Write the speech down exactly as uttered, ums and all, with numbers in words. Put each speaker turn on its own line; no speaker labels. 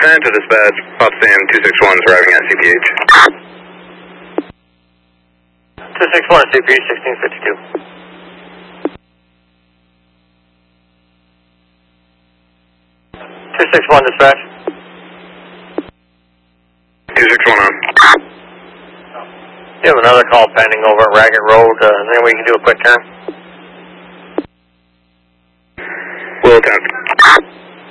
ten to dispatch, Potsdam two six one is arriving at C P H.
two six one, C P H sixteen fifty-two. two six one, dispatch.
two six one on.
You have another call pending over at Ragged Road. Uh, then we can do a quick turn.